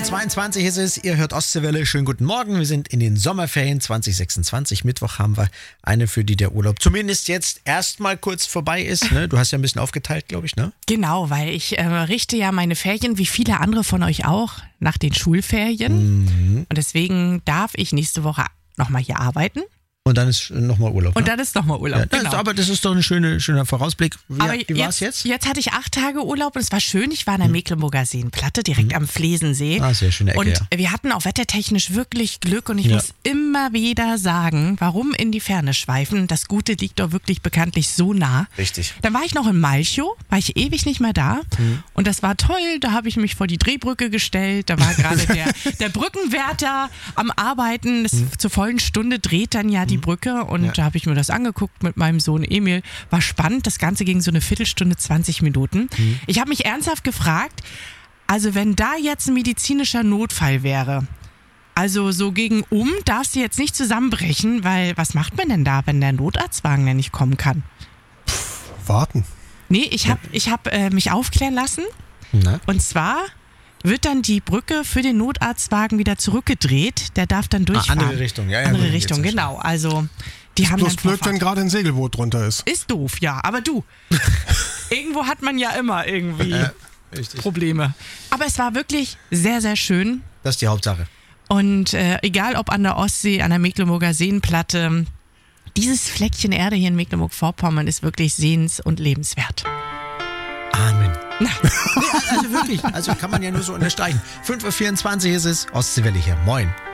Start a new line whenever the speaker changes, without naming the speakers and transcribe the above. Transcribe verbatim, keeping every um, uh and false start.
zweiundzwanzig ist es, ihr hört Ostseewelle, schönen guten Morgen. Wir sind in den Sommerferien zwanzig sechsundzwanzig. Mittwoch haben wir eine, für die der Urlaub zumindest jetzt erstmal kurz vorbei ist. Ne? Du hast ja ein bisschen aufgeteilt, glaube ich, ne?
Genau, weil ich äh, richte ja meine Ferien, wie viele andere von euch auch, nach den Schulferien. Mhm. Und deswegen darf ich nächste Woche nochmal hier arbeiten.
Und dann ist nochmal Urlaub.
Und
ne?
dann ist nochmal Urlaub.
Ja, das
genau.
ist, aber das ist doch ein schöner, schöner Vorausblick. Wie,
aber
wie war es jetzt?
Jetzt hatte ich acht Tage Urlaub und es war schön. Ich war in der Mecklenburger Seenplatte, direkt
mhm.
am Flesensee.
Ah, sehr schöne Ecke,
Und
ja.
wir hatten auch wettertechnisch wirklich Glück und ich
Ja.
muss immer wieder sagen, warum in die Ferne schweifen. Das Gute liegt doch wirklich bekanntlich so nah.
Richtig.
Dann war ich noch in Malchow, war ich ewig nicht mehr da.
Mhm.
Und das war toll. Da habe ich mich vor die Drehbrücke gestellt. Da war gerade der, der Brückenwärter am Arbeiten. Es, mhm. Zur vollen Stunde dreht dann ja die Brücke. Und
Ja.
da habe ich mir das angeguckt mit meinem Sohn Emil. War spannend. Das Ganze ging so eine Viertelstunde, zwanzig Minuten. Mhm. Ich habe mich ernsthaft gefragt, also wenn da jetzt ein medizinischer Notfall wäre, also so gegen um darfst du jetzt nicht zusammenbrechen, weil was macht man denn da, wenn der Notarztwagen denn nicht kommen kann?
Warten.
Nee, ich habe ich hab, äh, mich aufklären lassen.
Na?
Und zwar wird dann die Brücke für den Notarztwagen wieder zurückgedreht. Der darf dann durchfahren.
Ah, andere Richtung, ja, ja.
Andere
gut,
Richtung,
jetzt
genau. Also die haben
Bloß
dann
blöd, wenn
Vorfahrt.
gerade ein Segelboot drunter ist.
Ist doof, ja. Aber du, irgendwo hat man ja immer irgendwie
Ja, richtig.
Probleme. Aber es war wirklich sehr, sehr schön.
Das ist die Hauptsache.
Und äh, egal ob an der Ostsee, an der Mecklenburger Seenplatte, dieses Fleckchen Erde hier in Mecklenburg-Vorpommern ist wirklich sehens- und lebenswert.
Amen.
Na.
Nee, also wirklich, also kann man ja nur so unterstreichen. fünf Uhr vierundzwanzig ist es, Ostseewelle hier. Moin.